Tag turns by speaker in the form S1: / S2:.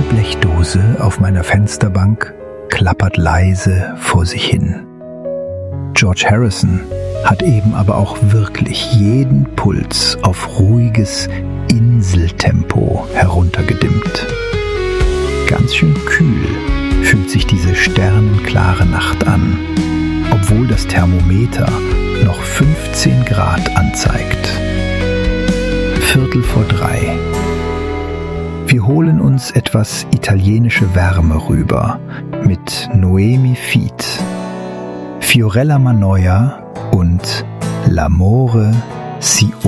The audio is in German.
S1: Blechdose auf meiner Fensterbank klappert leise vor sich hin. George Harrison hat eben aber auch wirklich jeden Puls auf ruhiges Inseltempo heruntergedimmt. Ganz schön kühl fühlt sich diese sternenklare Nacht an, obwohl das Thermometer noch 15 Grad anzeigt. 2:15. Wir holen uns etwas italienische Wärme rüber mit Noemi Feet, Fiorella Mannoia und L'amore si